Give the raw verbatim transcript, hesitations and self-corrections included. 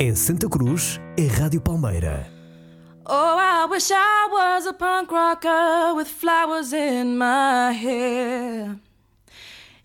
Em Santa Cruz, é Rádio Palmeira. Oh, I wish I was a punk rocker with flowers in my hair.